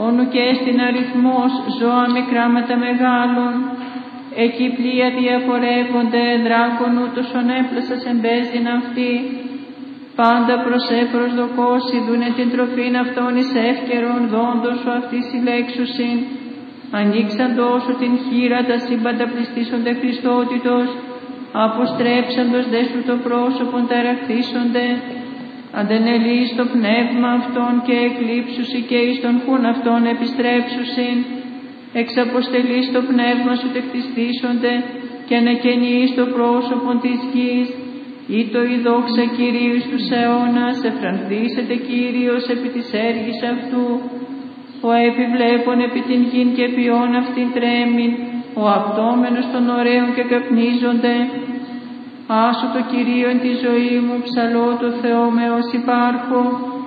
όνου και στην αριθμός ζώα μικρά με τα μεγάλων. Εκεί πλοία διαφορεύονται, δράκον ούτως ονέπλασας εμπέζειν αυτή. Πάντα προσδοκώσει δούνε την τροφήν αυτών εις εύκαιρον δόντος σου αυτής συλλέξουσιν. Ανοίξαντος σου την χείρα τα σύμπαντα πληστήσονται Χριστότητος, αποστρέψαντος δε σου το πρόσωπον ταραχθήσονται. Αντενελείς το πνεύμα αυτών και εκλείψουσι και εις τον χούν αυτών επιστρέψουσιν. Εξαποστελείς το πνεύμα σου τεκτιστήσονται και ανακαινείς το πρόσωπον της γης. Ήτο η δόξα Κυρίου εις τους αιώνας, εφρανθήσετε Κύριος επί της έργης αυτού. Ο επιβλέπων επί την γην και ποιόν αυτήν τρέμην, ο απτόμενος των ωραίων και καπνίζονται. Άσου το Κυρίο εν τη ζωή μου, ψαλώ το Θεό με ως υπάρχω.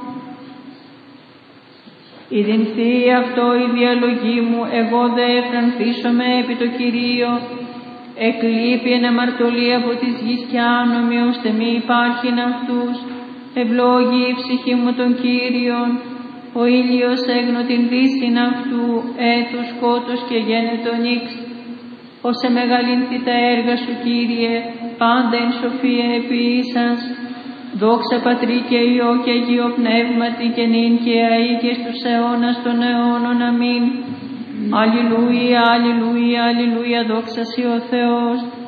Ιδινθεί αυτό η διαλογή μου, εγώ δε εφρανθήσομαι επί το Κυρίο. Εκλείπει εν αμαρτωλή από της γης και άνομοι, ώστε μη υπάρχειν αυτούς. Ευλόγη η ψυχή μου τον Κύριον. Ο ήλιος έγνω την δύσιν αυτού, έτους σκότος και γένετο νύξ. Όσε μεγαλύνθη τα έργα σου, Κύριε, πάντα εν σοφία επίησας. Δόξα Πατρί και Υιό και Αγίο Πνεύματι και νυν και αεί και στους αιώνας των αιώνων. Αμήν. Αλληλούια, αλληλούια, αλληλούια, δόξα σοι ο Θεός.